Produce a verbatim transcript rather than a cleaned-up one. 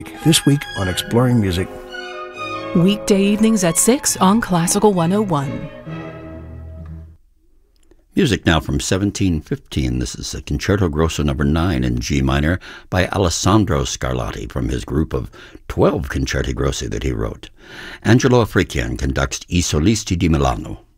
This week on Exploring Music. Weekday evenings at six on Classical one oh one. Music now from seventeen fifteen. This is a Concerto Grosso number nine in G minor by Alessandro Scarlatti from his group of twelve concerti grossi that he wrote. Angelo Afrikian conducts I Solisti di Milano.